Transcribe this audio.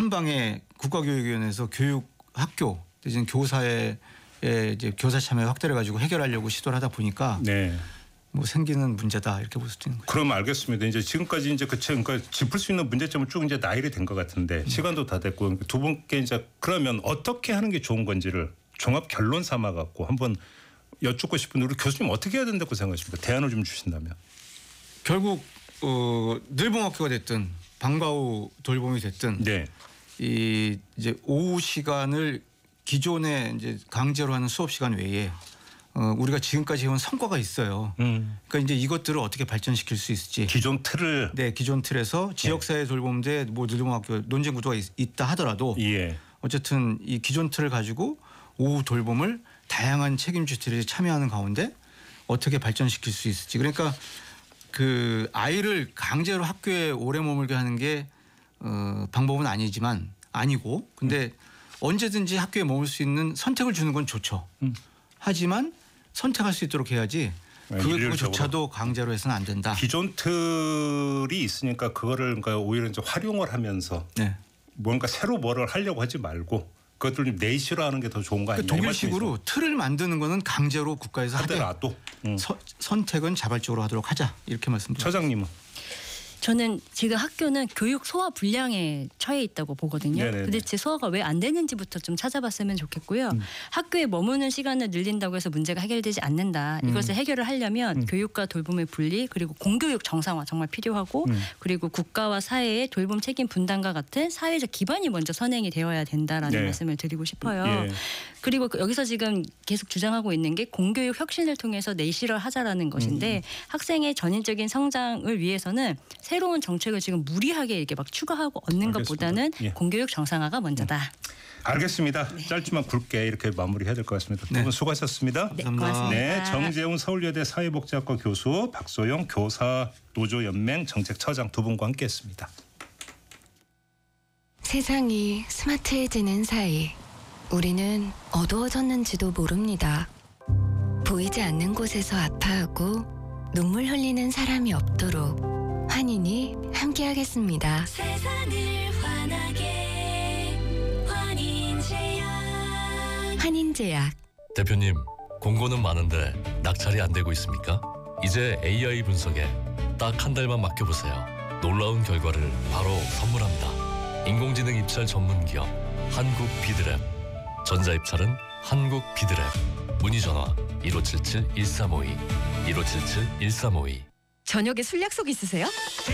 한방에 국가교육위원회에서 교육학교 이제 교사의 이제 교사 참여 확대를 가지고 해결하려고 시도를 하다 보니까 네. 뭐 생기는 문제다 이렇게 볼 수도 있는 거죠. 그럼 알겠습니다. 이제 지금까지 이제 그러니까 짚을 수 있는 문제점을 쭉 이제 나열이 된 것 같은데 시간도 다 됐고 두 분께 이제 그러면 어떻게 하는 게 좋은 건지를 종합 결론 삼아 갖고 한번 여쭙고 싶은데 우리 교수님 어떻게 해야 된다고 생각하십니까? 대안을 좀 주신다면. 결국 늘봉학교가 됐든 방과 후 돌봄이 됐든 네. 이 이제 오후 시간을 기존에 이제 강제로 하는 수업 시간 외에 우리가 지금까지 해온 성과가 있어요. 그러니까 이제 이것들을 어떻게 발전시킬 수 있을지. 기존 틀을. 네, 기존 틀에서 지역사회 돌봄대 뭐 늘봉학교 논쟁 구도가 있다 하더라도 예. 어쨌든 이 기존 틀을 가지고 오후 돌봄을 다양한 책임주체들이 참여하는 가운데 어떻게 발전시킬 수 있을지. 그러니까 그 아이를 강제로 학교에 오래 머물게 하는 게 방법은 아니고 근데 언제든지 학교에 머물 수 있는 선택을 주는 건 좋죠. 하지만 선택할 수 있도록 해야지 그것조차도 강제로 해서는 안 된다. 기존 틀이 있으니까 그거를 그러니까 오히려 이제 활용을 하면서 네. 뭔가 새로 뭐를 하려고 하지 말고 그것들 좀 내실화 하는 게 더 좋은 거 아니냐. 독일식으로 틀을 만드는 거는 강제로 국가에서 하더라도 선택은 자발적으로 하도록 하자 이렇게 말씀드립니다. 처장님은? 저는 지금 학교는 교육 소화 불량에 처해 있다고 보거든요. 네네네. 도대체 소화가 왜 안 되는지부터 좀 찾아봤으면 좋겠고요. 학교에 머무는 시간을 늘린다고 해서 문제가 해결되지 않는다. 이것을 해결을 하려면 교육과 돌봄의 분리 그리고 공교육 정상화 정말 필요하고 그리고 국가와 사회의 돌봄 책임 분담과 같은 사회적 기반이 먼저 선행이 되어야 된다라는 네. 말씀을 드리고 싶어요. 예. 그리고 여기서 지금 계속 주장하고 있는 게 공교육 혁신을 통해서 내실을 하자라는 것인데 학생의 전인적인 성장을 위해서는 새로운 정책을 지금 무리하게 이렇게 막 추가하고 얻는 알겠습니다. 것보다는 예. 공교육 정상화가 먼저다. 알겠습니다. 짧지만 굵게 이렇게 마무리해야 될 것 같습니다. 두 분 수고하셨습니다. 네, 감사합니다. 고맙습니다. 네, 정재훈 서울여대 사회복지학과 교수, 박소영 교사 노조연맹 정책처장 두 분과 함께했습니다. 세상이 스마트해지는 사이 우리는 어두워졌는지도 모릅니다. 보이지 않는 곳에서 아파하고 눈물 흘리는 사람이 없도록 환인이 함께하겠습니다. 세상을 환하게 환인제약. 대표님, 공고는 많은데 낙찰이 안 되고 있습니까? 이제 AI 분석에 딱 한 달만 맡겨보세요. 놀라운 결과를 바로 선물합니다. 인공지능 입찰 전문 기업 한국 비드랩. 전자입찰은 한국 비드랩. 문의 전화 1577-1352 1577-1352. 저녁에 술 약속 있으세요?